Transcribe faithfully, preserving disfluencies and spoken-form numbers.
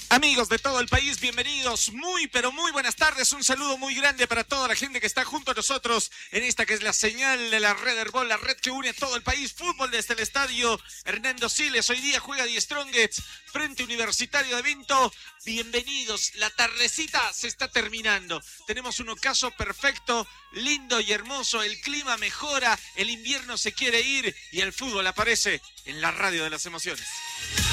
Amigos de todo el país, bienvenidos, muy pero muy buenas tardes, un saludo muy grande para toda la gente que está junto a nosotros en esta que es la señal de la Red Herbol, la red que une a todo el país, fútbol desde el estadio Hernando Siles, hoy día juega Die Strongets frente Universitario de Vinto, bienvenidos, la tardecita se está terminando, tenemos un ocaso perfecto, lindo y hermoso, el clima mejora, el invierno se quiere ir y el fútbol aparece en la radio de las emociones.